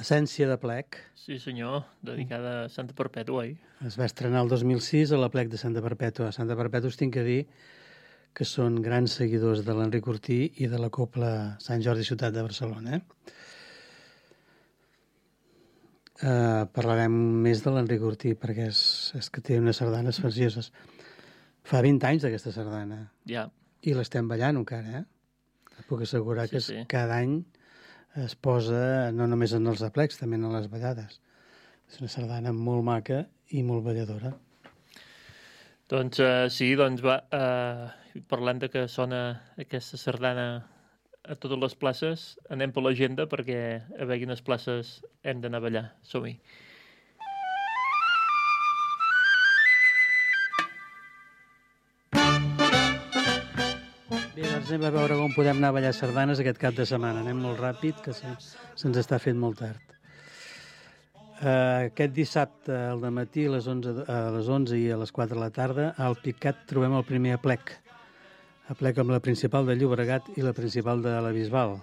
Essència de plec. Sí, senyor, dedicada a Santa Perpètua, Es va estrenar el 2006 a la plec de Santa Perpètua. A Santa Perpètua us tinc que dir que són grans seguidors de l'Enric Ortí i de la Cobla Sant Jordi Ciutat de Barcelona. Parlarem més de l'Enric Ortí perquè és que té unes sardanes precioses. Fa 20 anys d'aquesta sardana. Ja. I l'estem ballant encara, Et puc assegurar que cada any es posa no només en els aplecs, també en les ballades. És una sardana molt maca i molt balladora. Doncs sí, doncs va, parlant de que sona aquesta sardana a totes les places, anem per l'agenda perquè a veure quines places hem d'anar a ballar. Som-hi. Bé, doncs anem a veure com podem anar a ballar sardanes aquest cap de setmana. Anem molt ràpid, que se'ns està fent molt tard. Aquest dissabte al dematí a les 11 i a les 4 de la tarda al Picat trobem el primer aplec. Aplec amb la principal de Llobregat i la principal de la Bisbal.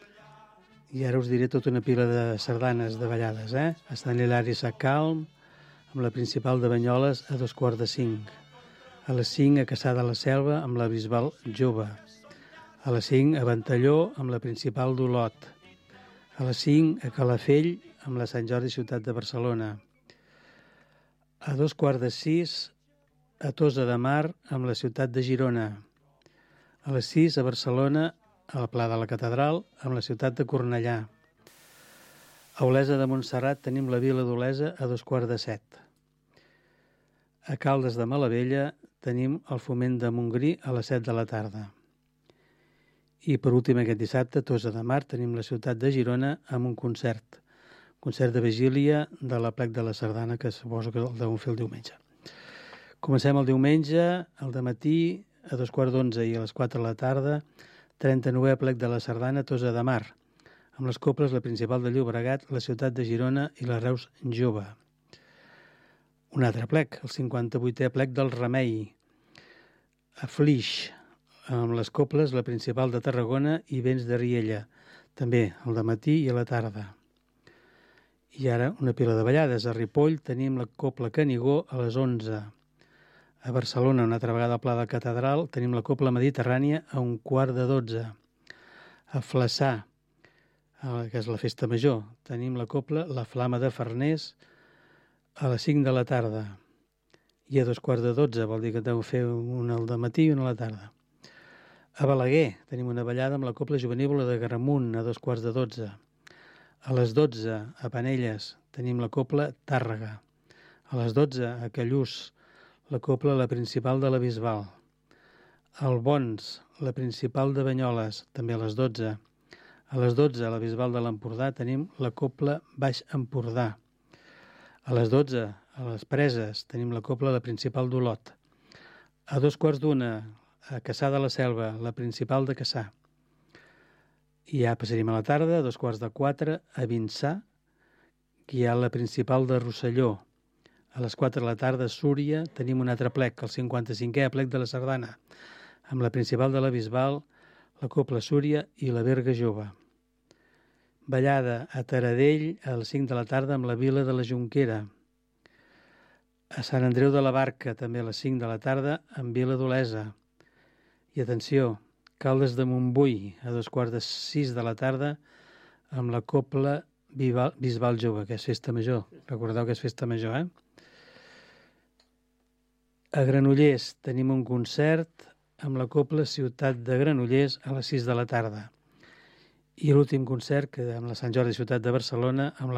I ara us diré tota una pila de sardanes de ballades, Estan Hilari Sa Calm, amb la principal de Banyoles a 4:45. A les 5 a Caçà de la Selva amb la Bisbal Jove. A les 5 a Ventalló amb la principal d'Olot. A les 5 a Calafell amb la Sant Jordi Ciutat de Barcelona. A 5:15 a Tossa de Mar amb la ciutat de Girona. A les 6 a Barcelona, al Pla de la Catedral, amb la ciutat de Cornellà. A Olesa de Montserrat tenim la Vila d'Olesa a 6:45. A Caldes de Malavella tenim el Foment de Montgrí a les 7 de la tarda. I per últim aquest dissabte, a Tossa de Mar, tenim la ciutat de Girona amb un concert de vigília de l'Aplec de la Sardana, que suposo que el deuen fer el diumenge. Comencem el diumenge, al dematí, a 2:15 i a les 4 de la tarda, 39è Aplec de la Sardana, Tossa de Mar, amb les coples la principal de Llobregat, la ciutat de Girona i la Reus Jove. Un altre aplec, el 58è Aplec del Remei, a Flix, amb les coples la principal de Tarragona i Vents de Riella, també al dematí i a la tarda. I ara una pila de ballades. A Ripoll tenim la Cobla Canigó a les 11. A Barcelona, una altra vegada al Pla de la Catedral, tenim la Cobla Mediterrània a 11:15. A Flaçà, que és la festa major, tenim la Cobla La Flama de Farners a les 5 de la tarda. I a 2:15, vol dir que deu fer una al dematí i una a la tarda. A Balaguer tenim una ballada amb la Cobla Jovenívola de Gramunt a 2:15. A les 12, a Penelles, tenim la Cobla Tàrrega. A les 12, a Callús, la Cobla La Principal de la Bisbal. Al Bons, la Principal de Banyoles, també a les 12. A les 12, a la Bisbal de l'Empordà, tenim la Cobla Baix Empordà. A les 12, a les Preses, tenim la Cobla La Principal d'Olot. A 2:15, a Caçà de la Selva, la Principal de Caçà. I ja passaríem a la tarda, a 3:45, a Vinçà, que hi ha la Principal de Rosselló. A les 4 de la tarda, a Súria, tenim un altre aplec, el 55è Aplec de la Sardana, amb la Principal de la Bisbal, la Cobla Súria i la Berga Jove. Ballada a Taradell a les 5 de la tarda amb la Vila de la Jonquera. A Sant Andreu de la Barca, també a les 5 de la tarda, amb Vila d'Olesa. I atenció, Caldes de Montbui, a 5:45 de la tarda, amb la Cobla Bisbal Jove, que és festa major. Recordeu que és festa major, A Granollers tenim un concert amb la Cobla Ciutat de Granollers a les 6 de la tarda. I l'últim concert amb la Sant Jordi Ciutat de Barcelona a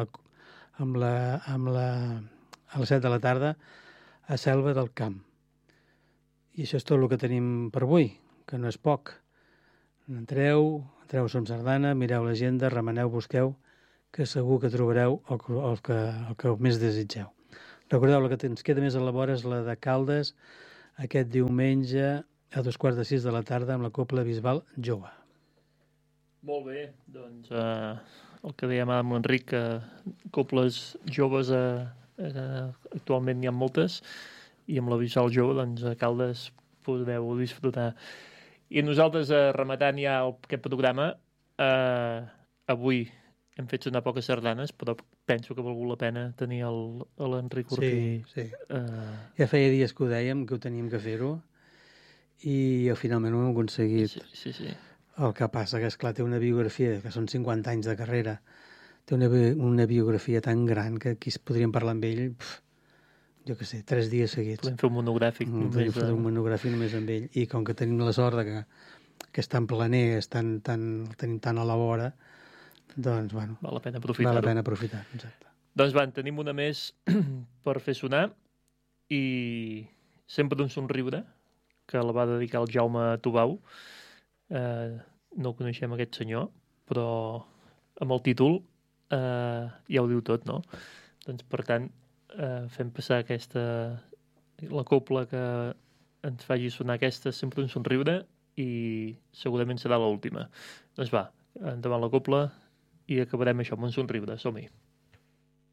les 7 de la tarda a Selva del Camp. I això és tot el que tenim per avui, que no és poc. Entreu Som Sardana, mireu l'agenda, remeneu, busqueu, que segur que trobareu el que més desitgeu. Recordeu, la que ens queda més a la vora és la de Caldes, aquest diumenge a 5:45 de la tarda amb la Cobla Bisbal Jove. Molt bé, doncs el que dèiem amb l'Enric, cobles joves actualment n'hi ha moltes, i amb la Bisbal Jove doncs a Caldes podeu disfrutar. I nosaltres, rematant ja aquest programa, avui hem fet sonar poques sardanes, però penso que ha valgut la pena tenir l'Enric Ortí. Sí. Ja feia dies que ho dèiem, que ho teníem que fer-ho, i finalment ho hem aconseguit. Sí. El que passa que, esclar, té una biografia, que són 50 anys de carrera, té una biografia tan gran que aquí podríem parlar amb ell, jo què sé, 3 dies seguits. Podem fer un monogràfic. Podem fer un monogràfic només amb ell. I com que tenim la sort que és tan planer, el tenim tan a la vora, doncs, bueno... Val la pena aprofitar-ho. Val la pena aprofitar, exacte. Doncs, tenim una més per fer sonar, i sempre d'un somriure, que la va dedicar el Jaume Tubau. No ho coneixem, aquest senyor, però amb el títol ja ho diu tot, no? Doncs, per tant, fem passar la copla que ens faci sonar aquesta, sempre un somriure, i segurament serà l'última. Doncs endavant la copla, i acabarem això amb un somriure. Som-hi.